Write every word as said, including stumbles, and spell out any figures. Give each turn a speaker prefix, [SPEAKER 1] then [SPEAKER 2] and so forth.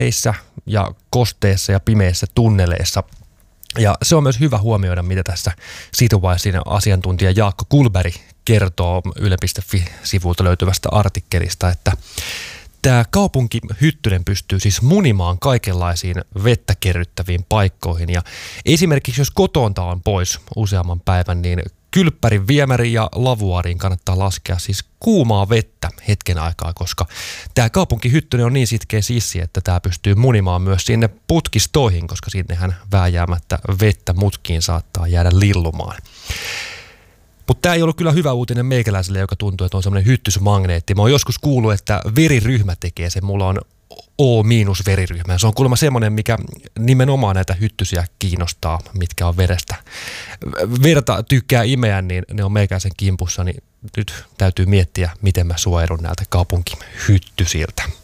[SPEAKER 1] heissä ja kosteissa ja pimeissä tunneleissa. Ja se on myös hyvä huomioida, mitä tässä Citywisein asiantuntija Jaakko Kulberg kertoo yle piste fi-sivulta löytyvästä artikkelista, että tämä kaupunkihyttynen pystyy siis munimaan kaikenlaisiin vettä kerryttäviin paikkoihin. Ja esimerkiksi jos kotonta on pois useamman päivän, niin kylppärin, viemärin ja lavuaariin kannattaa laskea siis kuumaa vettä hetken aikaa, koska tämä kaupunkihyttynen on niin sitkeä sissi, että tämä pystyy munimaan myös sinne putkistoihin, koska sinnehän vääjäämättä vettä mutkiin saattaa jäädä lillumaan. Mutta tämä ei ollut kyllä hyvä uutinen meikäläiselle, joka tuntuu, että on semmoinen hyttysmagneetti. Mä oon joskus kuullut, että veriryhmä tekee sen. Mulla on O-veriryhmä. Se on kuulemma semmoinen, mikä nimenomaan näitä hyttysiä kiinnostaa, mitkä on verestä. Verta tykkää imeä, niin ne on meikäläisen kimpussa. Niin nyt täytyy miettiä, miten mä suojelun näiltä kaupunkihyttysiltä.